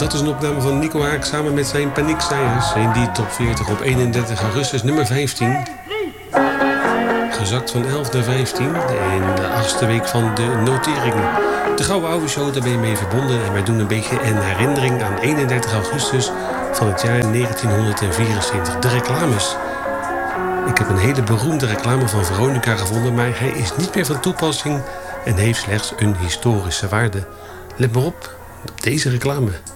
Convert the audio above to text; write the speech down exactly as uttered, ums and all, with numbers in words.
Dat is een opname van Nico Haak samen met zijn Paniekstijgers in die top veertig op eenendertig augustus nummer vijftien. Gezakt van elf naar vijftien in de achtste week van de notering. De Gouden Oude Show, daar ben je mee verbonden en wij doen een beetje een herinnering aan eenendertig augustus van het jaar negentienhonderdvierentwintig. De reclames. Ik heb een hele beroemde reclame van Veronica gevonden, maar hij is niet meer van toepassing en heeft slechts een historische waarde. Let maar op, op deze reclame.